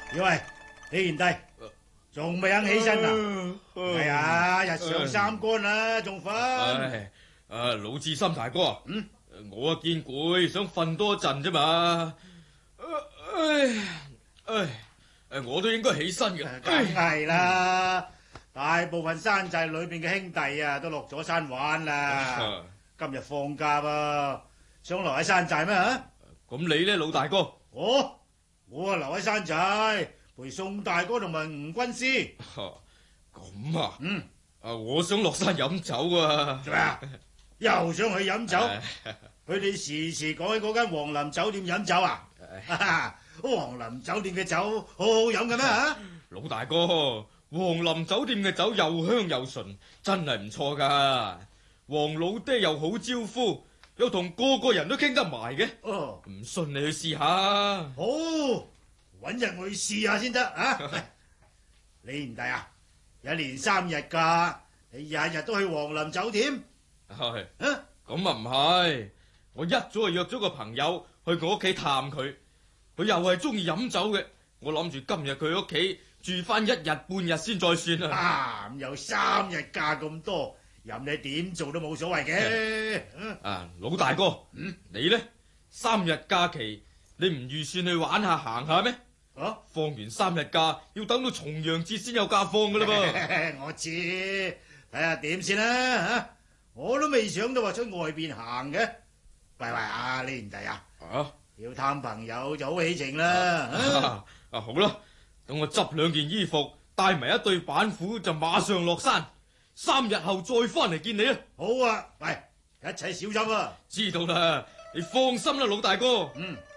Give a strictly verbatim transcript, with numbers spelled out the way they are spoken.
喂，李賢弟，仲未肯起身啊？係啊，日上三竿啦，仲瞓？ 唉，啊老智深大哥啊， 嗯， 我啊見攰，想瞓多一陣啫嘛。唉唉，誒我都應該起身嘅。 梗係啦，大部分山寨裏邊嘅兄弟啊，都落咗山玩啦。今日放假噃，想留喺山寨咩吓？ 咁你咧，老大哥？ 我我啊留喺山寨陪宋大哥同埋吳軍師。 咁啊？ 嗯， 啊我想落山飲酒啊。 做咩啊？又想去飲酒？佢哋時時講喺嗰間皇林酒店飲酒啊？皇林酒店嘅酒好好飲嘅咩吓？ 老大哥，皇林酒店嘅酒又香又純，真係唔錯噶。黃老爹又好招呼，又同個個人都傾得埋嘅。 哦， 唔信你去試下。 好，搵日我去試下先得啊！李賢弟啊，一連三日假，你日日都去皇林酒店？ 係啊， 咁啊唔係，我一早就約咗個朋友去我屋企探佢，佢又係中意飲酒嘅。我諗住今日佢屋企住翻一日半日先再算啊。 啊，咁有三日假咁多，任你點做都冇所謂嘅。 啊，老大哥，嗯，你呢？三日假期，你唔預算去玩下行下咩？啊，放完三日假，要等到重陽節先有假放噶啦噃。 我知，睇下點先啦吓，我都未想到話出外邊行嘅。喂喂啊，李賢弟啊，啊，要探朋友就好起程啦。 啊，啊好啦，等我執兩件衣服，帶埋一對板斧，就馬上落山。三日後再翻嚟見你啊！ 好啊，喂，一切小心啊！ 知道啦，你放心啦，老大哥。 嗯。